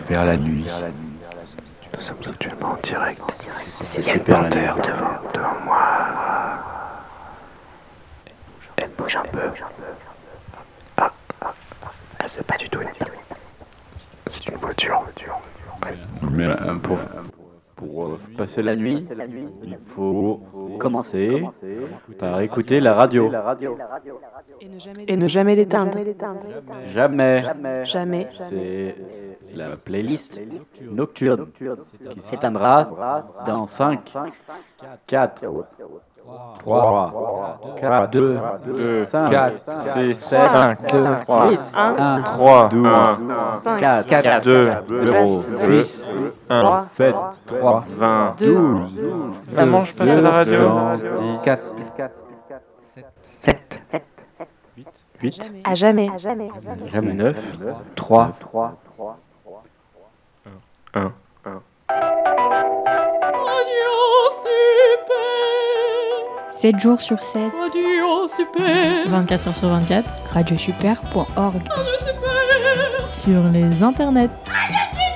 Super la nuit. Nous sommes actuellement en direct. C'est Il y a une super la nuit. panthère devant moi. Elle bouge un peu. C'est pas du tout une nuit. C'est une voiture. Mais pour passer la nuit, il faut commencer par écouter la radio. Et ne jamais l'éteindre. Jamais. Jamais. C'est la playlist nocturne qui s'éteindra dans 5, 4, 3, 4, 2, 5, 4, 6, 7, 5, 3, 8, 1, 3, 12, 4, 4, 2, 0, 6, 1, 7, 3, 20. 12, Maman, je passe à la radio. 4, 8, À jamais. jamais 9, 3, 1. 7 jours sur 7, 24 heures sur 24, radiosuper.org. sur les internets.